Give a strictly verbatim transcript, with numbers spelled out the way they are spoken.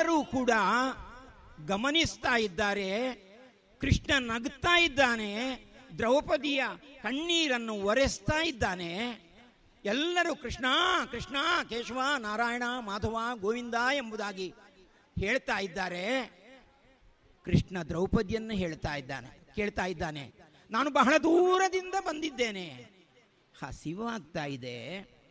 ಎಲ್ಲರೂ ಕೂಡ ಗಮನಿಸ್ತಾ ಇದ್ದಾರೆ. ಕೃಷ್ಣ ನಗ್ತಾ ಇದ್ದಾನೆ, ದ್ರೌಪದಿಯ ಕಣ್ಣೀರನ್ನು ಒರೆಸ್ತಾ ಇದ್ದಾನೆ. ಎಲ್ಲರೂ ಕೃಷ್ಣ ಕೃಷ್ಣ ಕೇಶವ ನಾರಾಯಣ ಮಾಧವ ಗೋವಿಂದ ಎಂಬುದಾಗಿ ಹೇಳ್ತಾ ಇದ್ದಾರೆ. ಕೃಷ್ಣ ದ್ರೌಪದಿಯನ್ನು ಹೇಳ್ತಾ ಇದ್ದಾನೆ, ಕೇಳ್ತಾ ಇದ್ದಾನೆ, ನಾನು ಬಹಳ ದೂರದಿಂದ ಬಂದಿದ್ದೇನೆ, ಹಸಿವಾಗ್ತಾ ಇದೆ,